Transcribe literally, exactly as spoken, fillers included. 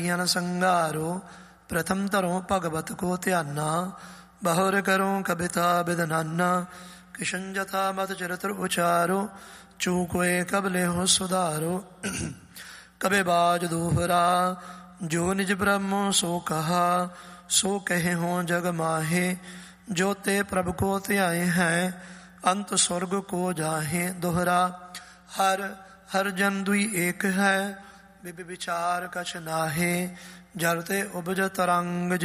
संगारो प्रथम तरों भगवत को त्याना बहुर करों कविता बिदनाना किशन जथा मत चरित्र उचारो चूकोए कबले हो सुधारो कबे बाज दोहरा जो निज ब्रह्म सो कहा सो कहे हो जग माहे जो ते प्रभु को त्याए हैं अंत स्वर्ग को जाहे दोहरा हर हर जन दुई एक है विचार कछ नाहे जलते उपज तरंग